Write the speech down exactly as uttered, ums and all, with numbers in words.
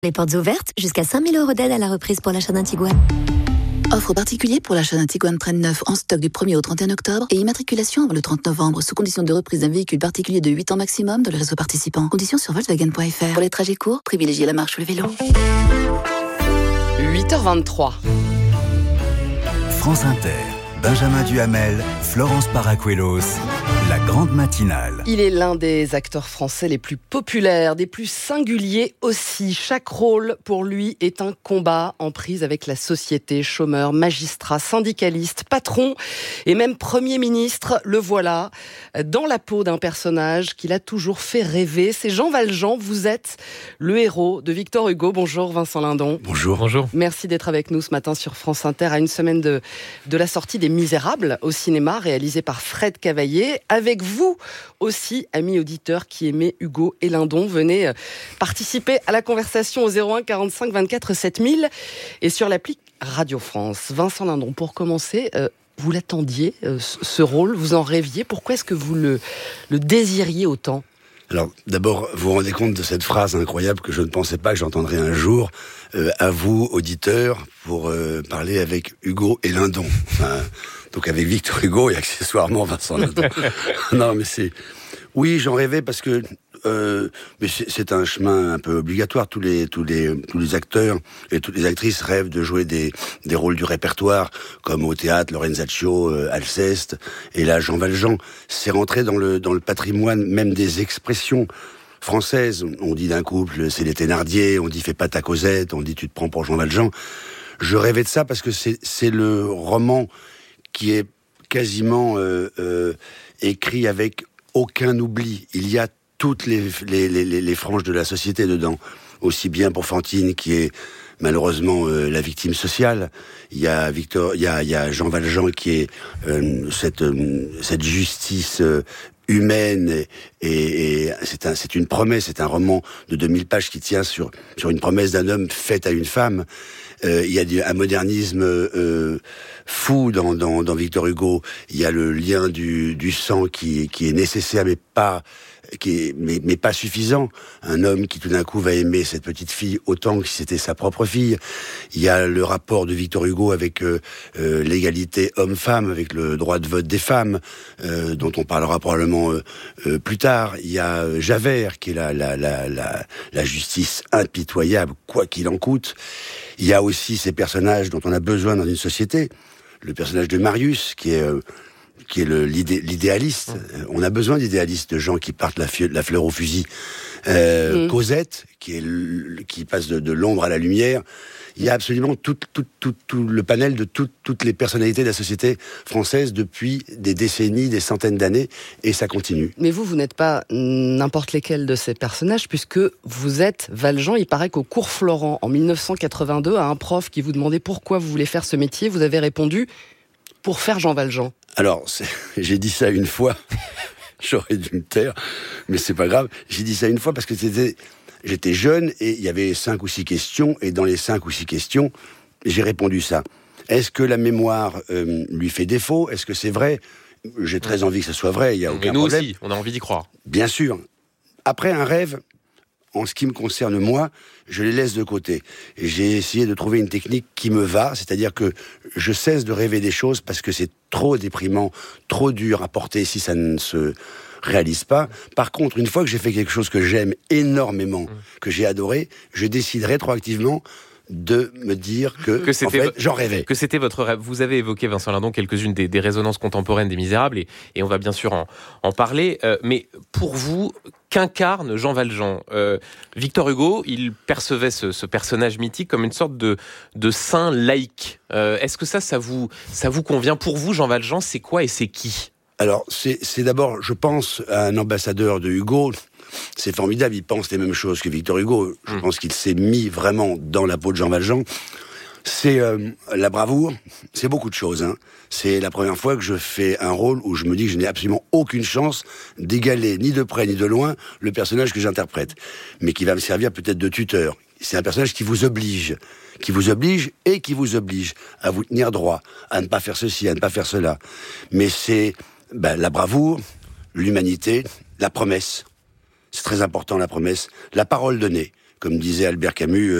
Les portes ouvertes, jusqu'à cinq mille euros d'aide à la reprise pour l'achat d'un Tiguan. Offre particulier pour l'achat d'un Tiguan Trail neuf en stock du premier au trente et un octobre et immatriculation avant le trente novembre sous condition de reprise d'un véhicule particulier de huit ans maximum dans le réseau participant. Conditions sur Volkswagen point F R. Pour les trajets courts, privilégiez la marche ou le vélo. huit heures vingt-trois. France Inter, Benjamin Duhamel, Florence Paracuelos, la grande matinale. Il est l'un des acteurs français les plus populaires, des plus singuliers aussi. Chaque rôle, pour lui, est un combat en prise avec la société. Chômeur, magistrat, syndicaliste, patron et même Premier ministre, le voilà, dans la peau d'un personnage qu'il a toujours fait rêver. C'est Jean Valjean, vous êtes le héros de Victor Hugo. Bonjour Vincent Lindon. Bonjour. Bonjour. Merci d'être avec nous ce matin sur France Inter, à une semaine de, de la sortie des Misérables au cinéma, réalisé par Fred Cavaillé. Avec vous aussi, amis auditeurs qui aimez Hugo et Lindon, venez participer à la conversation au zéro un quarante-cinq vingt-quatre sept mille et sur l'appli Radio France. Vincent Lindon, pour commencer, euh, vous l'attendiez, euh, ce rôle, vous en rêviez. Pourquoi est-ce que vous le, le désiriez autant ? Alors, d'abord, vous vous rendez compte de cette phrase incroyable que je ne pensais pas que j'entendrais un jour, euh, à vous, auditeurs, pour euh, parler avec Hugo et Lindon. Enfin, donc avec Victor Hugo et accessoirement Vincent Lindon. Non, mais c'est... Oui, j'en rêvais parce que... Euh, mais c'est, c'est un chemin un peu obligatoire. Tous les, tous les, tous les acteurs et toutes les actrices rêvent de jouer des, des rôles du répertoire, comme au théâtre, Lorenzaccio, euh, Alceste, et là, Jean Valjean. C'est rentré dans le, dans le patrimoine même des expressions françaises. On dit d'un couple, c'est les Thénardier, on dit fais pas ta Cosette, on dit tu te prends pour Jean Valjean. Je rêvais de ça parce que c'est, c'est le roman qui est quasiment euh, euh, écrit avec aucun oubli. Il y a toutes les, les, les, les franges de la société dedans. Aussi bien pour Fantine, qui est malheureusement euh, la victime sociale. Il y a Victor, il y a, il y a Jean Valjean qui est euh, cette, euh, cette justice euh, humaine et, et, et c'est, un, c'est une promesse, c'est un roman de deux mille pages qui tient sur, sur une promesse d'un homme faite à une femme. Euh, il y a un modernisme euh, fou dans, dans, dans Victor Hugo. Il y a le lien du, du sang qui, qui est nécessaire, mais pas, qui est, mais, mais pas suffisant. Un homme qui tout d'un coup va aimer cette petite fille autant que si c'était sa propre fille. Il y a le rapport de Victor Hugo avec euh, euh, l'égalité homme-femme, avec le droit de vote des femmes, euh, dont on parlera probablement euh, euh, plus tard. Il y a Javert, qui est la, la, la, la, la justice impitoyable, quoi qu'il en coûte. Il y a aussi ces personnages dont on a besoin dans une société. Le personnage de Marius, qui est, euh, qui est le, l'idé, l'idéaliste. Mmh. On a besoin d'idéalistes, de gens qui partent la, fie- la fleur au fusil. Euh, mmh. Cosette, qui, est le, qui passe de, de l'ombre à la lumière. Il y a absolument tout, tout, tout, tout le panel de tout, toutes les personnalités de la société française depuis des décennies, des centaines d'années, et ça continue. Mais vous, vous n'êtes pas n'importe lesquels de ces personnages, puisque vous êtes Valjean. Il paraît qu'au cours Florent, en dix-neuf cent quatre-vingt-deux, à un prof qui vous demandait pourquoi vous voulez faire ce métier, vous avez répondu « pour faire Jean Valjean ». Alors, c'est, j'ai dit ça une fois, j'aurais dû me taire, mais c'est pas grave. J'ai dit ça une fois parce que c'était... J'étais jeune et il y avait cinq ou six questions, et dans les cinq ou six questions, j'ai répondu ça. Est-ce que la mémoire euh, lui fait défaut ? Est-ce que c'est vrai ? J'ai très envie que ce soit vrai, il n'y a aucun Et nous problème. aussi, on a envie d'y croire. Bien sûr. Après, un rêve, en ce qui me concerne moi, je les laisse de côté. Et j'ai essayé de trouver une technique qui me va, c'est-à-dire que je cesse de rêver des choses parce que c'est trop déprimant, trop dur à porter si ça ne se réalise pas. Par contre, une fois que j'ai fait quelque chose que j'aime énormément, que j'ai adoré, je décide rétroactivement de me dire que, que c'était en fait, vo- j'en rêvais. Que c'était votre rêve. Vous avez évoqué, Vincent Lindon, quelques-unes des, des résonances contemporaines des Misérables, et, et on va bien sûr en, en parler. Euh, mais pour vous, qu'incarne Jean Valjean ? euh, Victor Hugo, il percevait ce, ce personnage mythique comme une sorte de, de saint laïque. Euh, est-ce que ça, ça vous, ça vous convient ? Pour vous, Jean Valjean, c'est quoi et c'est qui ? Alors, c'est, c'est d'abord, je pense, à un ambassadeur de Hugo. C'est formidable, il pense les mêmes choses que Victor Hugo. Je mmh. pense qu'il s'est mis vraiment dans la peau de Jean Valjean. C'est euh, la bravoure, c'est beaucoup de choses. Hein. C'est la première fois que je fais un rôle où je me dis que je n'ai absolument aucune chance d'égaler, ni de près ni de loin, le personnage que j'interprète. Mais qui va me servir peut-être de tuteur. C'est un personnage qui vous oblige, qui vous oblige et qui vous oblige à vous tenir droit, à ne pas faire ceci, à ne pas faire cela. Mais c'est ben, la bravoure, l'humanité, la promesse. C'est très important, la promesse. La parole donnée. comme disait Albert Camus,